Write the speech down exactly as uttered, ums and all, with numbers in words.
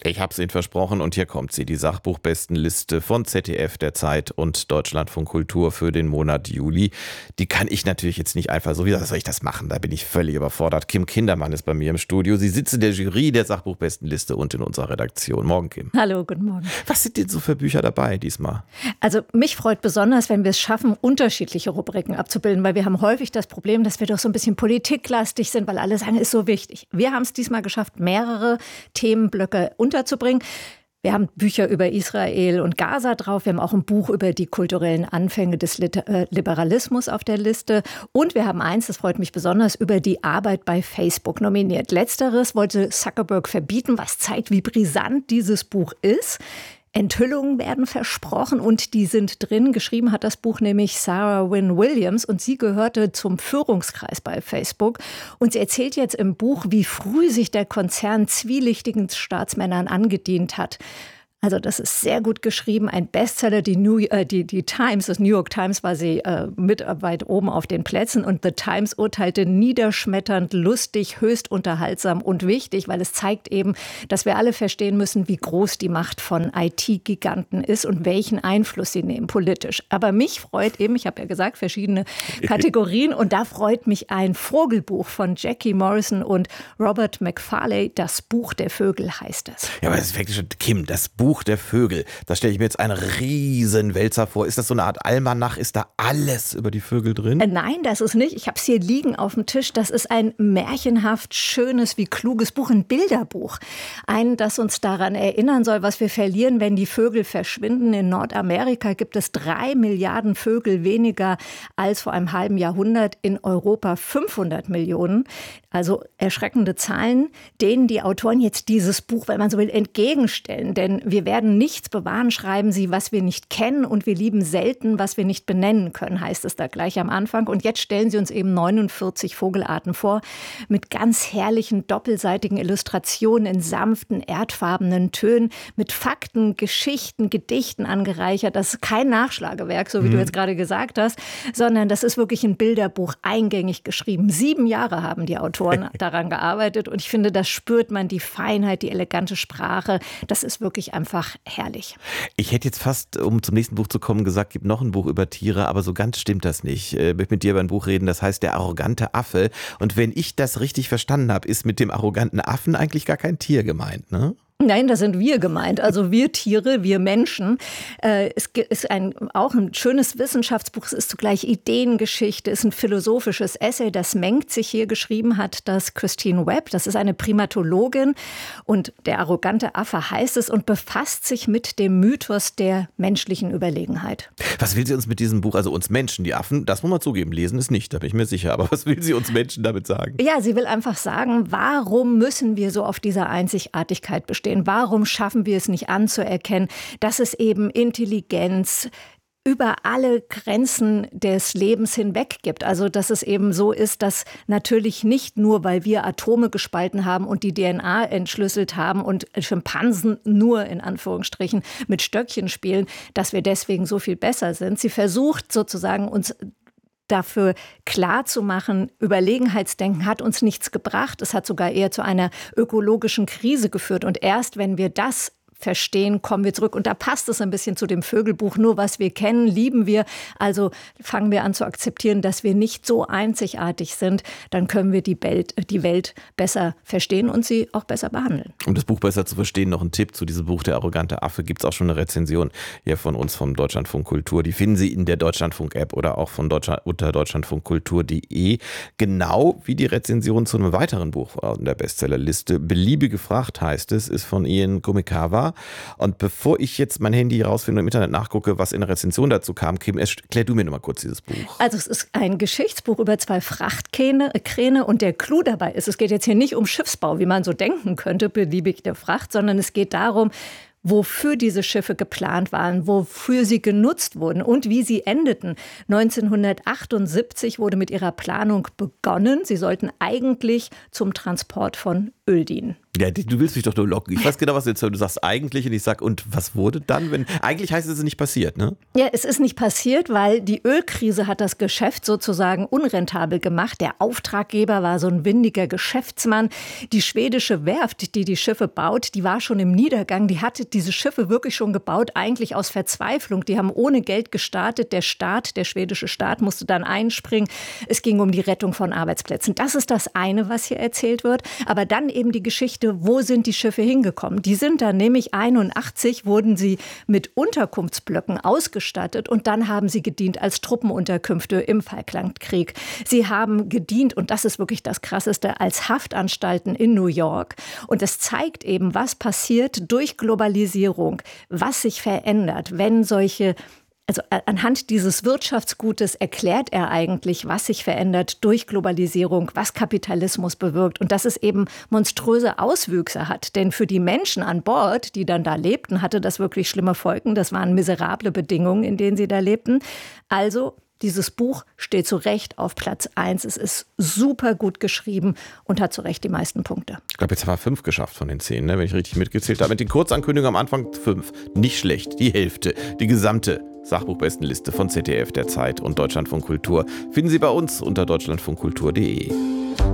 Ich habe es Ihnen versprochen und hier kommt sie, die Sachbuchbestenliste von Z D F, der Zeit und Deutschlandfunk Kultur für den Monat Juli. Die kann ich natürlich jetzt nicht einfach so, wie soll ich das machen? Da bin ich völlig überfordert. Kim Kindermann ist bei mir im Studio. Sie sitzt in der Jury der Sachbuchbestenliste und in unserer Redaktion. Morgen, Kim. Hallo, guten Morgen. Was sind denn so für Bücher dabei diesmal? Also mich freut besonders, wenn wir es schaffen, unterschiedliche Rubriken abzubilden, weil wir haben häufig das Problem, dass wir doch so ein bisschen politiklastig sind, weil alle sagen, ist so wichtig. Wir haben es diesmal geschafft, mehrere Themenblöcke unterzubringen. Wir haben Bücher über Israel und Gaza drauf. Wir haben auch ein Buch über die kulturellen Anfänge des Liberalismus auf der Liste. Und wir haben eins, das freut mich besonders, über die Arbeit bei Facebook nominiert. Letzteres wollte Zuckerberg verbieten, was zeigt, wie brisant dieses Buch ist. Enthüllungen werden versprochen und die sind drin. Geschrieben hat das Buch nämlich Sarah Wynne Williams und sie gehörte zum Führungskreis bei Facebook. Und sie erzählt jetzt im Buch, wie früh sich der Konzern zwielichtigen Staatsmännern angedient hat. Also das ist sehr gut geschrieben, ein Bestseller. Die, New, äh, die, die Times, das New York Times war sie äh, mit weit oben auf den Plätzen und The Times urteilte niederschmetternd, lustig, höchst unterhaltsam und wichtig, weil es zeigt eben, dass wir alle verstehen müssen, wie groß die Macht von I T-Giganten ist und welchen Einfluss sie nehmen politisch. Aber mich freut eben, ich habe ja gesagt, verschiedene Kategorien und da freut mich ein Vogelbuch von Jackie Morrison und Robert Macfarlane. Das Buch der Vögel heißt es. Ja, aber das ist schon, Kim, das Buch der Vögel. Da stelle ich mir jetzt einen riesen Wälzer vor. Ist das so eine Art Almanach? Ist da alles über die Vögel drin? Äh, nein, das ist nicht. Ich habe es hier liegen auf dem Tisch. Das ist ein märchenhaft schönes wie kluges Buch, ein Bilderbuch. Ein, das uns daran erinnern soll, was wir verlieren, wenn die Vögel verschwinden. In Nordamerika gibt es drei Milliarden Vögel weniger als vor einem halben Jahrhundert. In Europa fünfhundert Millionen. Also erschreckende Zahlen, denen die Autoren jetzt dieses Buch, wenn man so will, entgegenstellen. Denn wir werden nichts bewahren, schreiben sie, was wir nicht kennen. Und wir lieben selten, was wir nicht benennen können, heißt es da gleich am Anfang. Und jetzt stellen sie uns eben neunundvierzig Vogelarten vor, mit ganz herrlichen, doppelseitigen Illustrationen in sanften, erdfarbenen Tönen, mit Fakten, Geschichten, Gedichten angereichert. Das ist kein Nachschlagewerk, so wie mhm. du jetzt gerade gesagt hast, sondern das ist wirklich ein Bilderbuch, eingängig geschrieben. Sieben Jahre haben die Autoren daran gearbeitet. Und ich finde, das spürt man, die Feinheit, die elegante Sprache. Das ist wirklich einfach herrlich. Ich hätte jetzt fast, um zum nächsten Buch zu kommen, gesagt, gibt noch ein Buch über Tiere, aber so ganz stimmt das nicht. Ich möchte mit dir über ein Buch reden, das heißt Der arrogante Affe. Und wenn ich das richtig verstanden habe, ist mit dem arroganten Affen eigentlich gar kein Tier gemeint, ne? Nein, da sind wir gemeint, also wir Tiere, wir Menschen. Äh, es ist ein, auch ein schönes Wissenschaftsbuch, es ist zugleich Ideengeschichte, es ist ein philosophisches Essay, das Mengt sich hier geschrieben hat, das Christine Webb, das ist eine Primatologin und der arrogante Affe heißt es und befasst sich mit dem Mythos der menschlichen Überlegenheit. Was will sie uns mit diesem Buch, also uns Menschen, die Affen, das muss man zugeben, lesen ist nicht, da bin ich mir sicher, aber was will sie uns Menschen damit sagen? Ja, sie will einfach sagen, warum müssen wir so auf dieser Einzigartigkeit bestehen? Warum schaffen wir es nicht anzuerkennen, dass es eben Intelligenz über alle Grenzen des Lebens hinweg gibt. Also dass es eben so ist, dass natürlich nicht nur, weil wir Atome gespalten haben und die D N A entschlüsselt haben und Schimpansen nur in Anführungsstrichen mit Stöckchen spielen, dass wir deswegen so viel besser sind. Sie versucht sozusagen uns dafür klar zu machen, Überlegenheitsdenken hat uns nichts gebracht. Es hat sogar eher zu einer ökologischen Krise geführt. Und erst wenn wir das verstehen, kommen wir zurück. Und da passt es ein bisschen zu dem Vögelbuch. Nur was wir kennen, lieben wir. Also fangen wir an zu akzeptieren, dass wir nicht so einzigartig sind. Dann können wir die Welt, die Welt besser verstehen und sie auch besser behandeln. Um das Buch besser zu verstehen, noch ein Tipp zu diesem Buch Der arrogante Affe. Gibt es auch schon eine Rezension hier von uns vom Deutschlandfunk Kultur. Die finden Sie in der Deutschlandfunk-App oder auch von Deutschland, unter deutschlandfunkkultur punkt de. Genau wie die Rezension zu einem weiteren Buch in der Bestsellerliste. Beliebige Fracht heißt es, ist von Ian Kumikawa. Und bevor ich jetzt mein Handy rausfinde und im Internet nachgucke, was in der Rezension dazu kam, Kim, erklär du mir noch mal kurz dieses Buch. Also es ist ein Geschichtsbuch über zwei Frachtkräne Kräne und der Clou dabei ist, es geht jetzt hier nicht um Schiffsbau, wie man so denken könnte, beliebige Fracht, sondern es geht darum, wofür diese Schiffe geplant waren, wofür sie genutzt wurden und wie sie endeten. neunzehnhundertachtundsiebzig wurde mit ihrer Planung begonnen. Sie sollten eigentlich zum Transport von Öl dienen. Ja, du willst mich doch nur locken. Ich weiß genau, was du jetzt sagst. Du sagst eigentlich und ich sag, und was wurde dann, wenn, eigentlich heißt es, es ist nicht passiert, ne? Ja, es ist nicht passiert, weil die Ölkrise hat das Geschäft sozusagen unrentabel gemacht. Der Auftraggeber war so ein windiger Geschäftsmann. Die schwedische Werft, die die Schiffe baut, die war schon im Niedergang. Die hatte diese Schiffe wirklich schon gebaut, eigentlich aus Verzweiflung. Die haben ohne Geld gestartet. Der Staat, der schwedische Staat musste dann einspringen. Es ging um die Rettung von Arbeitsplätzen. Das ist das eine, was hier erzählt wird. Aber dann eben die Geschichte, wo sind die Schiffe hingekommen? Die sind dann nämlich einundachtzig, wurden sie mit Unterkunftsblöcken ausgestattet und dann haben sie gedient als Truppenunterkünfte im Falklandkrieg. Sie haben gedient, und das ist wirklich das Krasseste, als Haftanstalten in New York. Und es zeigt eben, was passiert durch Globalisierung, was sich verändert, wenn solche Also anhand dieses Wirtschaftsgutes erklärt er eigentlich, was sich verändert durch Globalisierung, was Kapitalismus bewirkt und dass es eben monströse Auswüchse hat. Denn für die Menschen an Bord, die dann da lebten, hatte das wirklich schlimme Folgen. Das waren miserable Bedingungen, in denen sie da lebten. Also dieses Buch steht zu Recht auf Platz eins. Es ist super gut geschrieben und hat zu Recht die meisten Punkte. Ich glaube, jetzt haben wir fünf geschafft von den zehn, ne? Wenn ich richtig mitgezählt habe. Mit den Kurzankündigungen am Anfang fünf. Nicht schlecht. Die Hälfte. Die gesamte Sachbuchbestenliste von Z D F, der Zeit und Deutschlandfunk Kultur finden Sie bei uns unter deutschlandfunkkultur punkt de.